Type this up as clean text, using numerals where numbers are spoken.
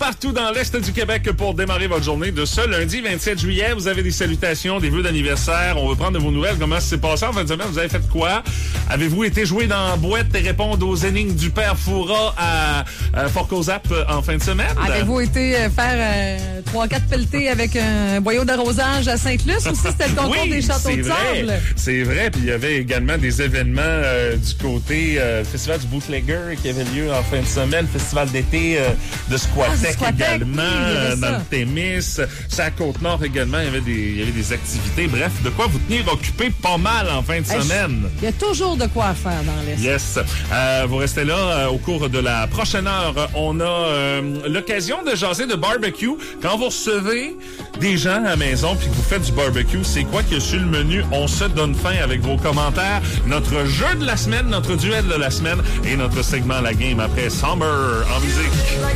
partout dans l'Est du Québec pour démarrer votre journée de ce lundi 27 juillet. Vous avez des salutations, des vœux d'anniversaire. On veut prendre de vos nouvelles. Comment ça s'est passé en fin de semaine? Vous avez fait quoi? Avez-vous été joué dans la boîte et répondre aux énigmes du Père Foura à Fort Cozap en fin de semaine? Avez-vous été faire 3-4 pelletés avec un boyau d'arrosage à Sainte-Luce aussi? C'était le concours des châteaux de sable. C'est vrai. Puis il y avait également des événements du côté Festival du Bootlegger qui avait lieu en fin de semaine. Festival d'été de Squatec également, dans le Témis. Sur la Côte-Nord également, il y avait des activités. Bref, de quoi vous tenir occupé pas mal en fin de semaine. Il y a toujours de quoi faire dans l'Est. Yes. Vous restez là au cours de la prochaine heure. On a l'occasion de jaser de barbecue. Quand vous recevez des gens à la maison puis que vous faites du barbecue, c'est quoi qu'il y a sur le menu? On se donne faim avec vos commentaires. Notre jeu de la semaine, notre duel de la semaine et notre segment La Game après Summer en musique.